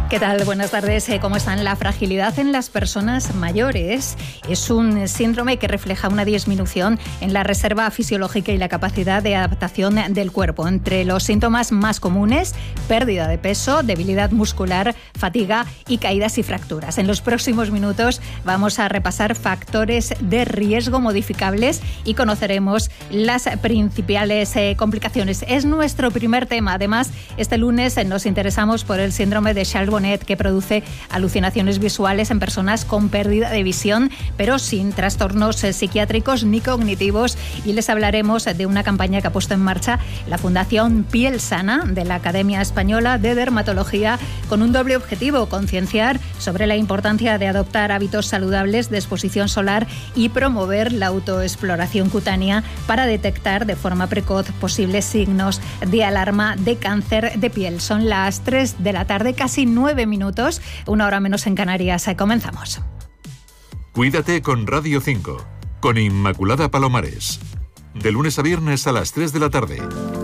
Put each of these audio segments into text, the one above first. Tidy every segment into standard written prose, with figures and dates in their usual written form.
¿Qué tal? Buenas tardes. ¿Cómo están? La fragilidad en las personas mayores es un síndrome que refleja una disminución en la reserva fisiológica y la capacidad de adaptación del cuerpo. Entre los síntomas más comunes, pérdida de peso, debilidad muscular, fatiga y caídas y fracturas. En los próximos minutos vamos a repasar factores de riesgo modificables y conoceremos las principales complicaciones. Es nuestro primer tema. Además, este lunes nos interesamos por el síndrome de Charles-Bonnet, que produce alucinaciones visuales en personas con pérdida de visión, pero sin trastornos psiquiátricos ni cognitivos. Y les hablaremos de una campaña que ha puesto en marcha la Fundación Piel Sana de la Academia Española de Dermatología, con un doble objetivo: concienciar sobre la importancia de adoptar hábitos saludables de exposición solar y promover la autoexploración cutánea para detectar de forma precoz posibles signos de alarma de cáncer de piel. Son las 3 de la tarde, casi 9 minutos, una hora menos en Canarias. Comenzamos. Cuídate con Radio 5, con Inmaculada Palomares. De lunes a viernes a las 3 de la tarde.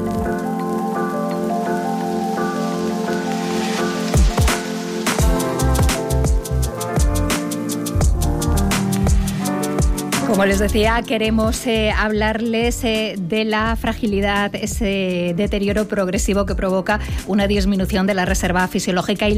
Como les decía, queremos hablarles de la fragilidad, ese deterioro progresivo que provoca una disminución de la reserva fisiológica y